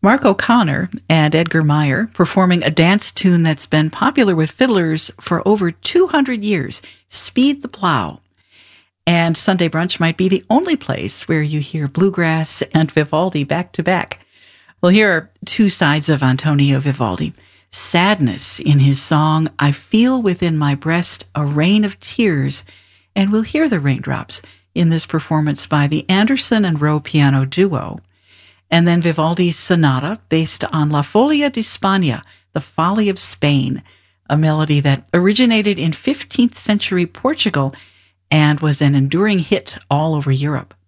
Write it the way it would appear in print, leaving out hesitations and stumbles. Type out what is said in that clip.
Mark O'Connor and Edgar Meyer performing a dance tune that's been popular with fiddlers for over 200 years, Speed the Plow. And Sunday Brunch might be the only place where you hear bluegrass and Vivaldi back to back. Well, here are two sides of Antonio Vivaldi. Sadness in his song, I Feel Within My Breast a Rain of Tears, and we'll hear the raindrops in this performance by the Anderson and Rowe Piano Duo. And then Vivaldi's Sonata, based on La Folia di Spagna, The Folly of Spain, a melody that originated in 15th century Portugal and was an enduring hit all over Europe.